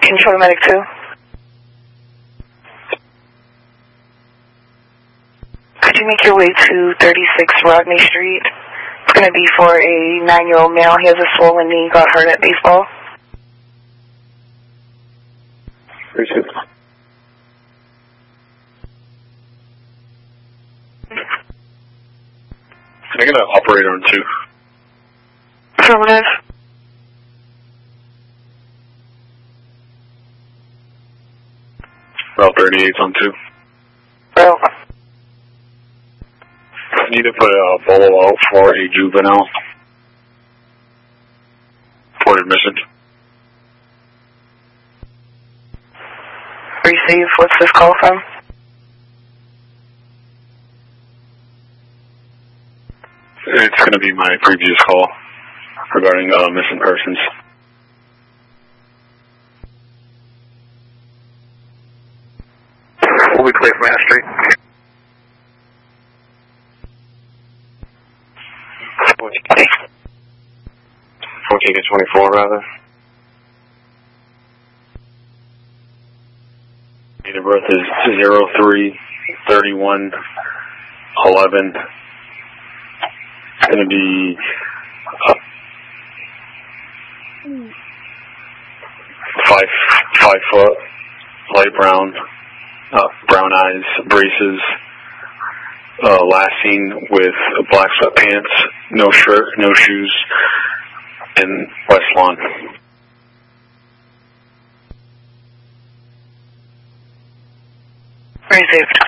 Control Medic 2. Could you make your way to 36 Rodney Street? It's going to be for a 9-year-old male. He has a swollen knee, got hurt at baseball. Appreciate it. Can I get an operator on 2? Affirmative. Route 38's on 2. Well, I need to put a bolo out for a juvenile. Port admission. receive. What's this call from? It's going to be my previous call regarding missing persons. We'll be clear from Ash Street. 14 to 24, rather. Date of birth is 03/31/11. It's going to be 5 foot, light brown, brown eyes, braces, last seen with black sweatpants, no shirt, no shoes, in West Lawn. Received.